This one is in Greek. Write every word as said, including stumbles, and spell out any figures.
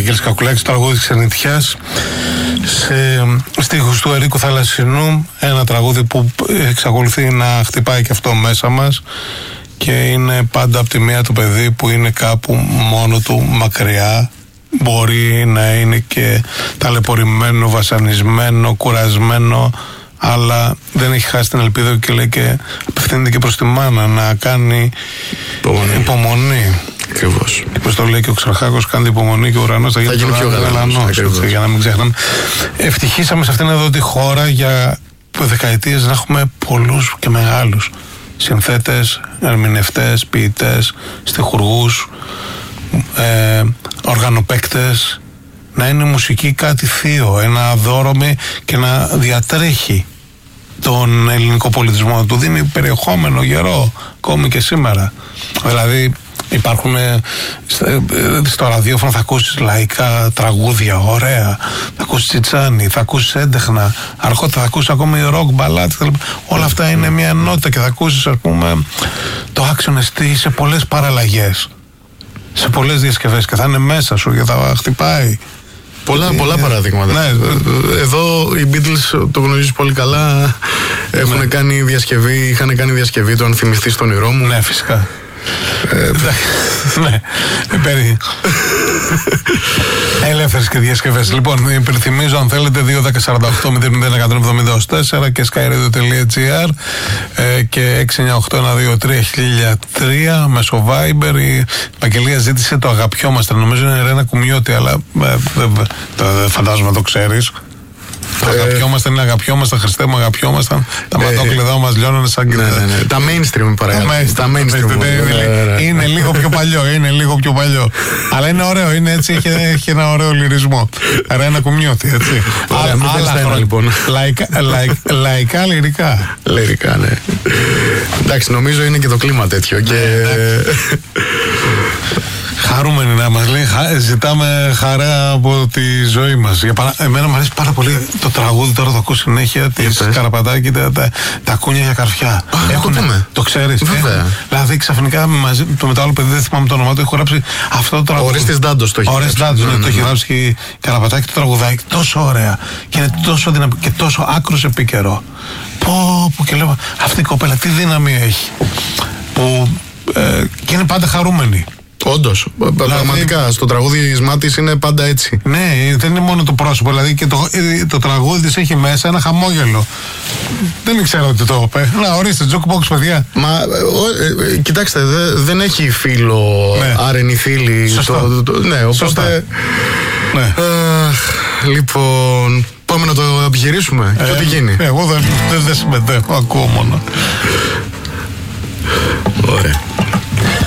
Βαγγέλης Κακουλάκης, τραγούδι Ξενιτιάς, σε στίχους του Ερίκου Θαλασσινού, ένα τραγούδι που εξακολουθεί να χτυπάει και αυτό μέσα μας και είναι πάντα από τη μία το παιδί που είναι κάπου μόνο του μακριά. Μπορεί να είναι και ταλαιπωρημένο, βασανισμένο, κουρασμένο, αλλά δεν έχει χάσει την ελπίδα και λέει και απευθύνεται και προς τη μάνα να κάνει υπομονή. υπομονή. Ακριβώς. Και πώς το λέει και ο Ξαρχάκος, κάνει υπομονή και ο ουρανός θα, θα γίνει πιο γαλανός. Για να μην ξεχνάμε. Ευτυχήσαμε σε αυτήν εδώ τη χώρα για δεκαετίες να έχουμε πολλούς και μεγάλους συνθέτες, ερμηνευτές, ποιητές, στιχουργούς, ε, οργανοπαίκτες, να είναι η μουσική κάτι θείο, ένα δώρωμη και να διατρέχει τον ελληνικό πολιτισμό, να του δίνει περιεχόμενο γερό ακόμη και σήμερα. Δηλαδή υπάρχουν στο ραδιόφωνο, θα ακούσεις λαϊκά τραγούδια ωραία, θα ακούσεις Τσιτσάνι, θα ακούσεις έντεχνα, αργότερα θα ακούσεις ακόμη ροκ, μπαλάτ, όλα αυτά είναι μια ενότητα και θα ακούσεις ας πούμε το Action Est σε πολλές παραλλαγές, σε πολλές διασκευές και θα είναι μέσα σου και θα χτυπάει. Πολλά, πολλά ε, παραδείγματα. Ναι. Εδώ οι Beatles, το γνωρίζεις πολύ καλά, έχουν ναι. κάνει διασκευή, είχαν κάνει διασκευή το Αν θυμηθείς τον όνειρό μου. Ναι, φυσικά. Ε, ναι, περί ελεύθερες και διασκευές. Λοιπόν, υπενθυμίζω αν θέλετε δύο δέκα σαράντα οκτώ μηδέν μηδέν εκατόν εβδομήντα τέσσερα και skyradio τελεία gr και έξι εννιά οκτώ ένα δύο τρία χίλια τρία μέσω Viber. Η Βαγγελία ζήτησε το αγαπιόμαστε, νομίζω είναι Ρένα Κουμιώτη, αλλά δεν φαντάζομαι το ξέρεις. Το αγαπιόμασταν, είναι αγαπιόμασταν, Χριστέ μου αγαπιόμασταν. Τα ματόκλειδά μας λιώνανε σαν κρυδά. Τα mainstream παραγωγή. Τα mainstream. Είναι λίγο πιο παλιό, είναι λίγο πιο παλιό. Αλλά είναι ωραίο, είναι έτσι, έχει ένα ωραίο λυρισμό. Άρα ένα Κουμιώτη, έτσι. Άλλα χρόνια λοιπόν. Λαϊκά, λυρικά. Λυρικά, ναι. Εντάξει, νομίζω είναι και το κλίμα τέτοιο. Χαρούμενοι να μας λέει, ζητάμε χαρά από τη ζωή μας. Για παρά... Εμένα μου αρέσει πάρα πολύ το τραγούδι, τώρα το ακούω συνέχεια, της Καραπατάκη, τα, τα, τα κούνια για καρφιά. Έχουνε, το ξέρεις. Βέβαια. Δηλαδή ξαφνικά μαζί, το μετά άλλο παιδί, δεν θυμάμαι το όνομά του, έχω γράψει αυτό το τραγούδι. Ορέστης Ντάντος το έχει γράψει. Ορέστης Ντάντος, ναι, ναι, ναι, το έχει γράψει και η Καραπατάκη το τραγουδάκι, τόσο ωραία. Και είναι τόσο δυναμικό και τόσο άκρος επίκαιρο. Πω, πω και λέω, αυτή η κοπέλα τι δύναμη έχει. Που, ε, και είναι πάντα χαρούμενη. Όντως, δηλαδή, πραγματικά στο τραγούδι η Σμάτης είναι πάντα έτσι. Ναι, δεν είναι μόνο το πρόσωπο, δηλαδή και το, το τραγούδι της έχει μέσα ένα χαμόγελο. Δεν ήξερα ότι το είπε. Να, ορίστε, jukebox, παιδιά. Μα, ο, ε, κοιτάξτε, δε, δεν έχει φίλο, ναι. Άρενη φίλη. Σωστό. Το, το, ναι, οπότε... Ναι. Ε, λοιπόν, πάμε να το επιχειρήσουμε ε, και ό,τι γίνει. Εγώ δεν, δεν, δεν συμμετέχω, ακούω μόνο. Ωραία.